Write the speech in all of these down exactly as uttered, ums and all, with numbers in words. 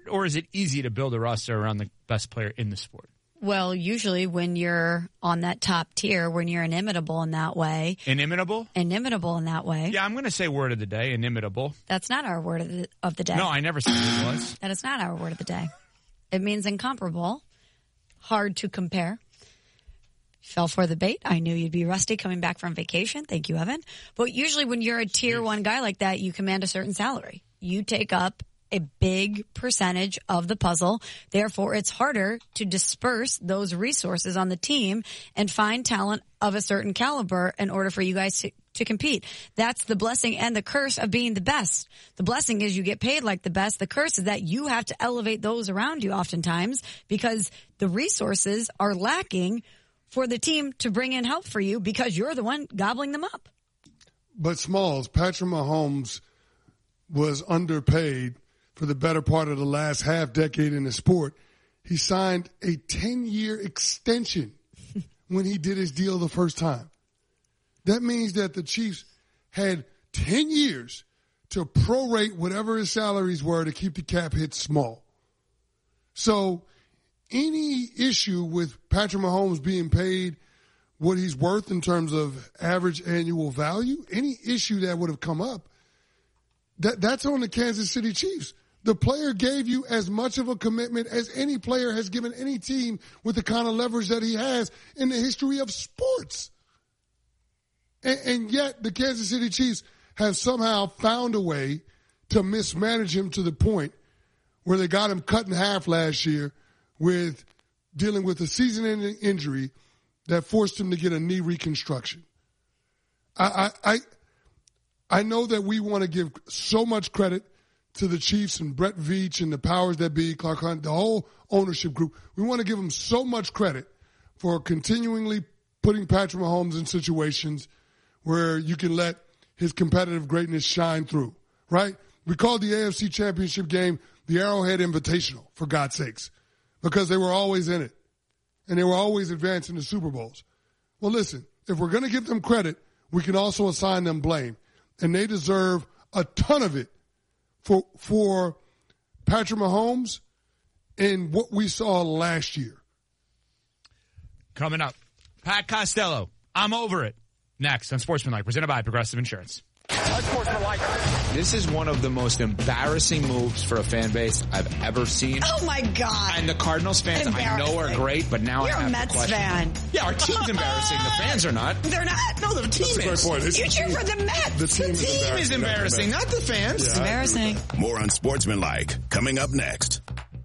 or is it easy to build a roster around the best player in the sport? Well, usually when you're on that top tier, when you're inimitable in that way. Inimitable? Inimitable in that way. Yeah, I'm going to say word of the day, inimitable. That's not our word of the, of the day. No, I never said it was. That is not our word of the day. It means incomparable, hard to compare. Fell for the bait. I knew you'd be rusty coming back from vacation. Thank you, Evan. But usually when you're a tier one guy like that, you command a certain salary. You take up a big percentage of the puzzle. Therefore, it's harder to disperse those resources on the team and find talent of a certain caliber in order for you guys to, to compete. That's the blessing and the curse of being the best. The blessing is you get paid like the best. The curse is that you have to elevate those around you oftentimes because the resources are lacking for the team to bring in help for you because you're the one gobbling them up. But Smalls, Patrick Mahomes was underpaid for the better part of the last half decade in the sport. He signed a ten-year extension when he did his deal the first time. That means that the Chiefs had ten years to prorate whatever his salaries were to keep the cap hit small. So any issue with Patrick Mahomes being paid what he's worth in terms of average annual value, any issue that would have come up, that that's on the Kansas City Chiefs. The player gave you as much of a commitment as any player has given any team with the kind of leverage that he has in the history of sports. And, and yet the Kansas City Chiefs have somehow found a way to mismanage him to the point where they got him cut in half last year with dealing with a season-ending injury that forced him to get a knee reconstruction. I, I, I, I know that we want to give so much credit to the Chiefs and Brett Veach and the powers that be, Clark Hunt, the whole ownership group. We want to give them so much credit for continually putting Patrick Mahomes in situations where you can let his competitive greatness shine through, right? We called the A F C Championship game the Arrowhead Invitational, for God's sakes, because they were always in it, and they were always advancing the Super Bowls. Well, listen, if we're going to give them credit, we can also assign them blame, and they deserve a ton of it for for Patrick Mahomes and what we saw last year. Coming up, Pat Costello, I'm over it. Next on Sportsmanlike, presented by Progressive Insurance. This is one of the most embarrassing moves for a fan base I've ever seen. Oh, my God. And the Cardinals fans I know are great, but now You're I have a Mets to question. fan. Yeah, our team's embarrassing. The fans are not. They're not. No, the team That's a great is. point. It's You cheer for the Mets. The team, The is team is embarrassing, not the fans. It's embarrassing. More on Sportsmanlike coming up next.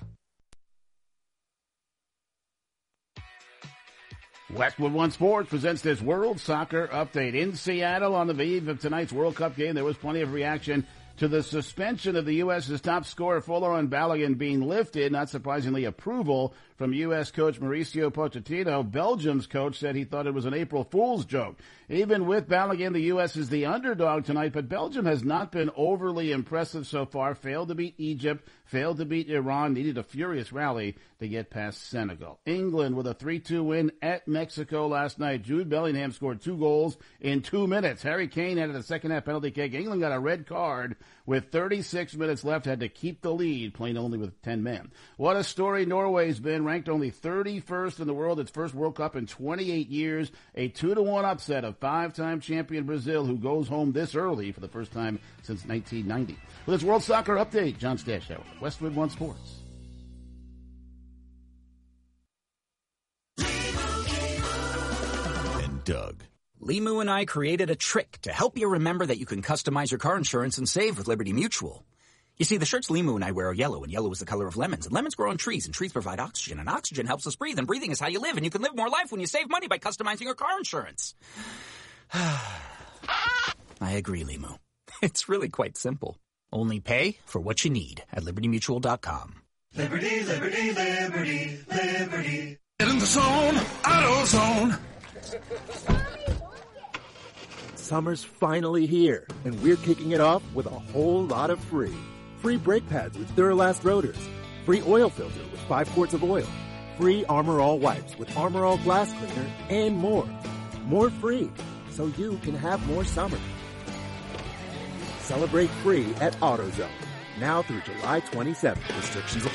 Westwood One Sports presents this World Soccer Update. In Seattle on the eve of tonight's World Cup game, there was plenty of reaction to the suspension of the U S's top scorer, Folarin Balogun, being lifted. Not surprisingly, approval from U S coach Mauricio Pochettino. Belgium's coach said he thought it was an April Fool's joke. Even with Balogun, the U S is the underdog tonight, but Belgium has not been overly impressive so far. Failed to beat Egypt, failed to beat Iran, needed a furious rally to get past Senegal. England with a three two win at Mexico last night. Jude Bellingham scored two goals in two minutes. Harry Kane added a second-half penalty kick. England got a red card with thirty-six minutes left, had to keep the lead, playing only with ten men. What a story Norway's been, ranked only thirty-first in the world, its first World Cup in twenty-eight years. A two to one upset of five-time champion Brazil, who goes home this early for the first time since nineteen ninety. With this World Soccer Update, John Stashow, Westwood One Sports. And Doug. Limu and I created a trick to help you remember that you can customize your car insurance and save with Liberty Mutual. You see, the shirts Limu and I wear are yellow, and yellow is the color of lemons. And lemons grow on trees, and trees provide oxygen, and oxygen helps us breathe, and breathing is how you live, and you can live more life when you save money by customizing your car insurance. I agree, Limu. It's really quite simple. Only pay for what you need at liberty mutual dot com. Liberty, liberty, liberty, liberty. Get in the zone, AutoZone. Summer's finally here, and we're kicking it off with a whole lot of free. Free brake pads with Duralast rotors. Free oil filter with five quarts of oil. Free Armor All wipes with Armor All glass cleaner, and more. More free, so you can have more summer. Celebrate free at AutoZone. Now through July twenty-seventh. Restrictions apply.